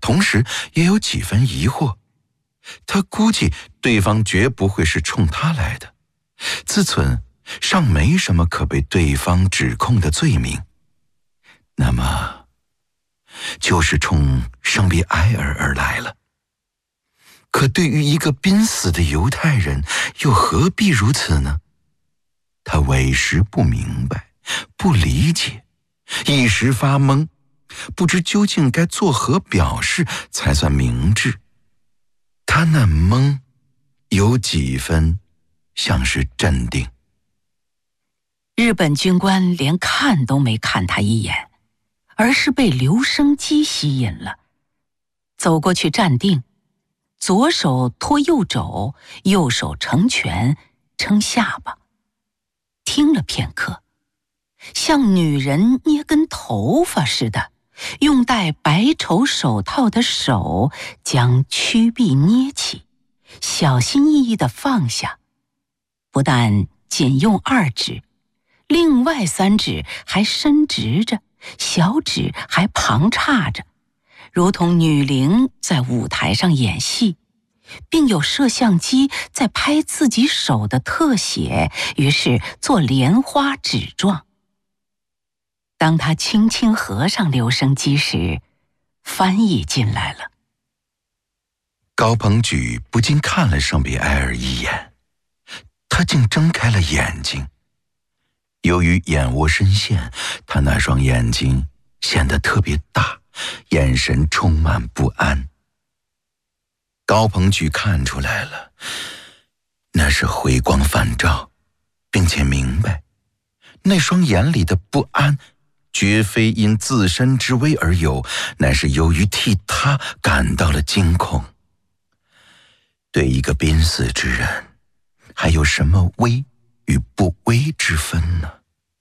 同时也有几分疑惑。他估计对方绝不会是冲他来的，自忖尚没什么可被对方指控的罪名，那么就是冲圣比埃尔而来了。可对于一个濒死的犹太人，又何必如此呢？他委实不明白，不理解，一时发懵，不知究竟该作何表示才算明智。他那懵有几分像是镇定。 日本军官连看都没看他一眼，而是被留声机吸引了，走过去站定，左手托右肘，右手成拳撑下巴，听了片刻，像女人捏根头发似的，用戴白绸手套的手将曲臂捏起，小心翼翼地放下，不但仅用2指，另外3指还伸直着，小指还旁叉着，如同女伶在舞台上演戏，并有摄像机在拍自己手的特写，于是做莲花指状。当他轻轻合上留声机时，翻译进来了。 高朋举不禁看了圣比埃尔一眼，他竟睁开了眼睛。由于眼窝深陷，他那双眼睛显得特别大，眼神充满不安。高朋举看出来了，那是回光返照，并且明白，那双眼里的不安绝非因自身之危而有，乃是由于替他感到了惊恐。对一个濒死之人，还有什么危与不危之分呢？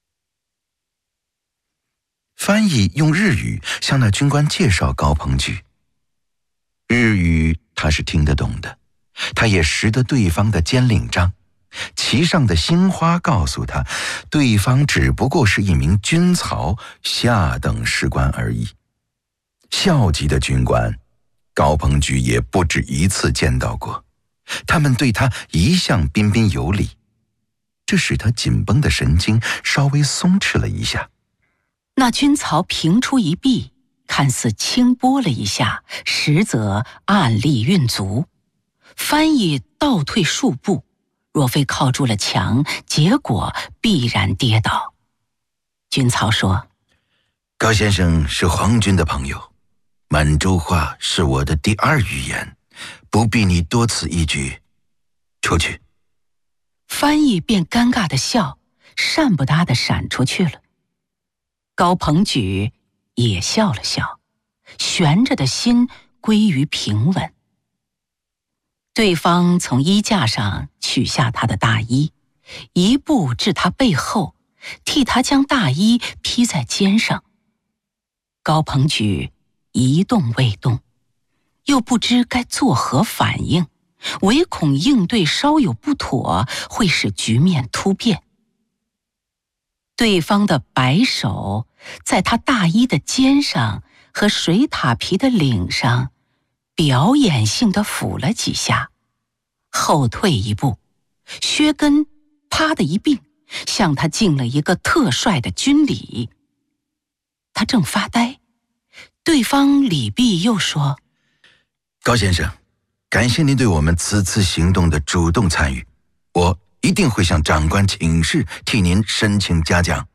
翻译用日语向那军官介绍高朋举，日语他是听得懂的，他也识得对方的尖领章，其上的星花告诉他，对方只不过是一名军曹下等士官而已。校级的军官，高朋举也不止一次见到过，他们对他一向彬彬有礼，这使他紧绷的神经稍微松弛了一下。 那军曹平出一臂，看似轻拨了一下，实则按力运足。翻译倒退数步，若非靠住了墙，结果必然跌倒。军曹说： 高先生是皇军的朋友，满洲话是我的第2语言，不必你多此一举，出去。 翻译便尴尬地笑，善不搭地闪出去了。高朋举也笑了笑，悬着的心归于平稳。对方从衣架上取下他的大衣，一步至他背后，替他将大衣披在肩上。高朋举一动未动，又不知该作何反应，唯恐应对稍有不妥，会使局面突变。对方的白手在他大衣的肩上和水獭皮的领上表演性地抚了几下，后退一步，靴跟啪的一并，向他敬了一个特帅的军礼。他正发呆，对方礼毕又说： 高先生，感谢您对我们此次行动的主动参与，我一定会向长官请示，替您申请嘉奖。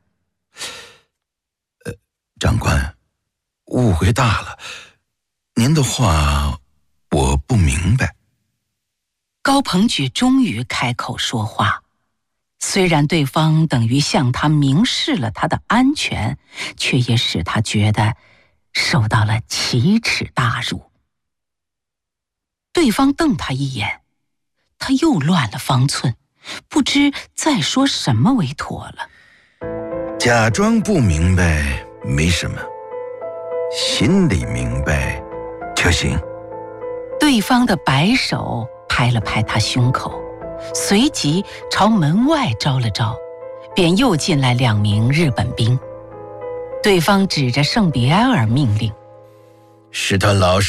长官，误会大了，您的话我不明白。 高朋举终于开口说话，虽然对方等于向他明示了他的安全，却也使他觉得受到了奇耻大辱。对方瞪他一眼，他又乱了方寸，不知再说什么为妥了。 假装不明白没什么，心里明白就行。 对方的白手拍了拍他胸口，随即朝门外招了招，便又进来2名日本兵。对方指着圣比埃尔命令： 使他老实